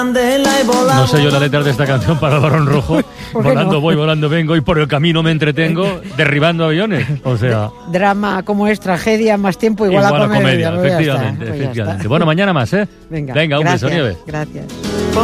No sé yo la letra de esta canción para el Barón Rojo. Volando voy, volando vengo y por el camino me entretengo derribando aviones. O sea, drama como es tragedia, más tiempo igual a comedia. Efectivamente. Bueno, mañana más, ¿eh? Venga, un beso, gracias, Nieves. Gracias.